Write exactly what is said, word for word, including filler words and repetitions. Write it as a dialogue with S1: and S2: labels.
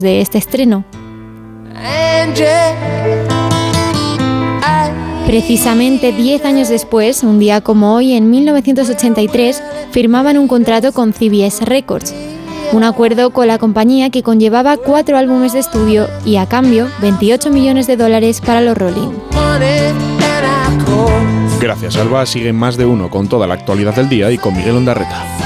S1: de este estreno. Precisamente diez años después, un día como hoy, en mil novecientos ochenta y tres, firmaban un contrato con C B S Records, un acuerdo con la compañía que conllevaba cuatro álbumes de estudio y, a cambio, veintiocho millones de dólares para los Rolling.
S2: Gracias, Alba. Sigue Más de Uno con toda la actualidad del día y con Miguel Ondarreta.